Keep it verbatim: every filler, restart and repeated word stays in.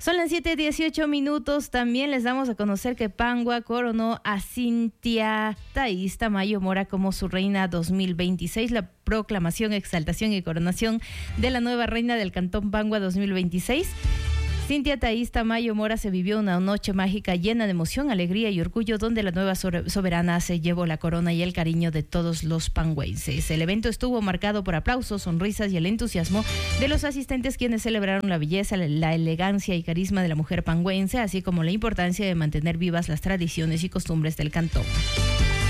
Son las siete dieciocho minutos. También les damos a conocer que Pangua coronó a Cintia Thaís Tamayo Mora como su reina dos mil veintiséis. La proclamación, exaltación y coronación de la nueva reina del Cantón Pangua dos mil veintiséis. Cintia Thaís Tamayo Mora se vivió una noche mágica llena de emoción, alegría y orgullo, donde la nueva soberana se llevó la corona y el cariño de todos los pangüenses. El evento estuvo marcado por aplausos, sonrisas y el entusiasmo de los asistentes, quienes celebraron la belleza, la elegancia y carisma de la mujer pangüense, así como la importancia de mantener vivas las tradiciones y costumbres del cantón.